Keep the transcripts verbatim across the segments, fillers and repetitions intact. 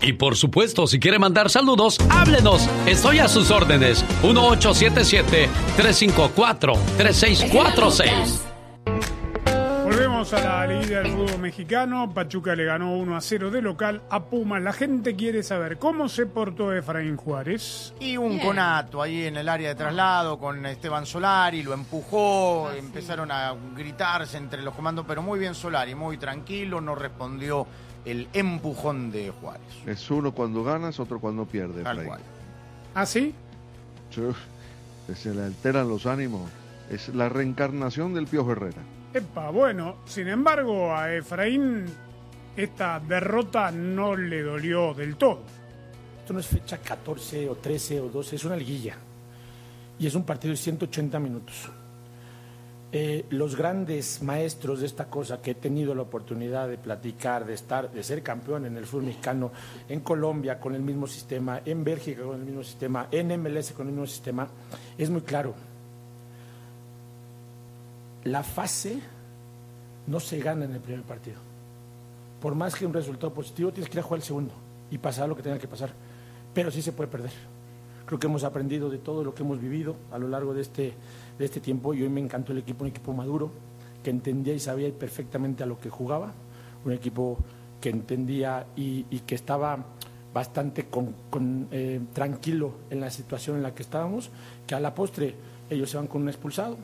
Y por supuesto, si quiere mandar saludos, háblenos. Estoy a sus órdenes. uno ocho siete siete, tres cinco cuatro, tres seis cuatro seis. Volvemos a la liguilla del fútbol mexicano. Pachuca le ganó uno a cero de local a Pumas. La gente quiere saber cómo se portó Efraín Juárez. Y un Bien. conato ahí en el área de traslado con Esteban Solari, lo empujó, ah, empezaron sí. a gritarse entre los comandos, pero muy bien Solari, muy tranquilo, no respondió el empujón de Juárez. Es uno cuando ganas, otro cuando pierdes. Tal cual. ¿Ah, sí? Se le alteran los ánimos. Es la reencarnación del Piojo Herrera. Epa, bueno, sin embargo, a Efraín esta derrota no le dolió del todo. Esto no es fecha catorce o trece o doce, es una liguilla. Y es un partido de ciento ochenta minutos. Eh, los grandes maestros de esta cosa que he tenido la oportunidad de platicar, de estar, de ser campeón en el fútbol mexicano, en Colombia con el mismo sistema, en Bélgica con el mismo sistema, en M L S con el mismo sistema, es muy claro. La fase no se gana en el primer partido. Por más que un resultado positivo, tienes que ir a jugar el segundo y pasar lo que tenga que pasar. Pero sí se puede perder. Creo que hemos aprendido de todo lo que hemos vivido a lo largo de este, de este tiempo y hoy me encantó el equipo, un equipo maduro, que entendía y sabía perfectamente a lo que jugaba, un equipo que entendía y, y que estaba bastante con, con, eh, tranquilo en la situación en la que estábamos, que a la postre ellos se van con un expulsado.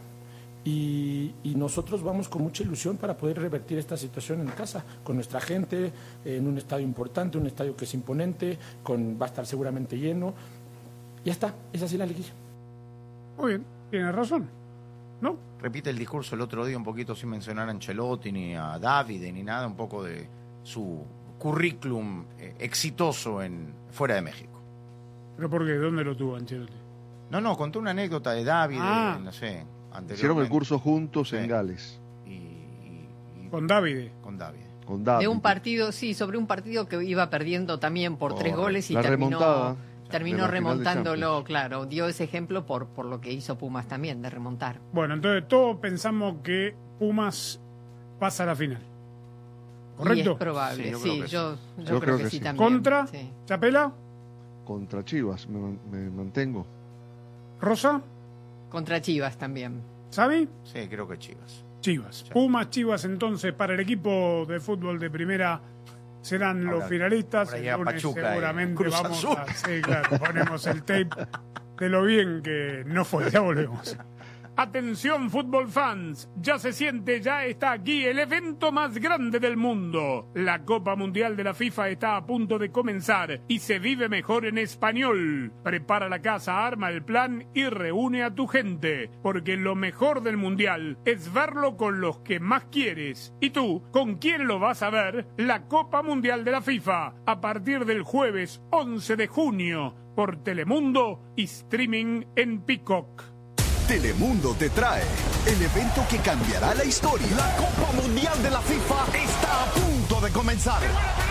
Y, y nosotros vamos con mucha ilusión para poder revertir esta situación en casa, con nuestra gente, en un estadio importante, un estadio que es imponente, con, va a estar seguramente lleno. Ya está, es así la liguilla. Muy bien, tiene razón, ¿no? Repite el discurso el otro día un poquito sin mencionar a Ancelotti, ni a Davide, ni nada, un poco de su currículum eh, exitoso en fuera de México. ¿Pero por qué? ¿Dónde lo tuvo Ancelotti? No, no, contó una anécdota de Davide, ah. no sé... Hicieron el curso juntos sí. en Gales. Y, y, y, con Davide. Con Davide. Con Davide. De un partido, sí, sobre un partido que iba perdiendo también por oh, tres goles y la terminó, remontada terminó remontándolo, claro. Dio ese ejemplo por, por lo que hizo Pumas también, de remontar. Bueno, entonces todos pensamos que Pumas pasa a la final. ¿Correcto? Y es probable, sí, sí, yo, yo, yo creo, creo que, que sí, sí también. ¿Contra? Sí. ¿Chapela? Contra Chivas, me, me mantengo. ¿Rosa? Contra Chivas también. ¿Sabi? Sí, creo que Chivas. Chivas. Pumas, Chivas, entonces, para el equipo de fútbol de primera serán ahora, los finalistas. El lunes Pachuca, seguramente eh, vamos Azul. a... Sí, claro, ponemos el tape de lo bien que no fue. Ya volvemos. Atención, fútbol fans, ya se siente, ya está aquí el evento más grande del mundo. La Copa Mundial de la FIFA está a punto de comenzar y se vive mejor en español. Prepara la casa, arma el plan y reúne a tu gente, porque lo mejor del Mundial es verlo con los que más quieres. ¿Y tú, con quién lo vas a ver? La Copa Mundial de la FIFA, a partir del jueves once de junio, por Telemundo y streaming en Peacock. Telemundo te trae el evento que cambiará la historia. La Copa Mundial de la FIFA está a punto de comenzar.